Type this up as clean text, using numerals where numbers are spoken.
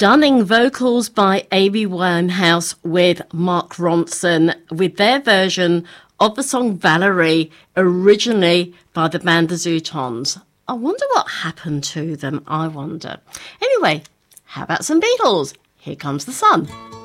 Stunning vocals by Amy Winehouse with Mark Ronson with their version of the song Valerie, originally by the band The Zootons. I wonder what happened to them, I wonder. Anyway, how about some Beatles? Here Comes the Sun.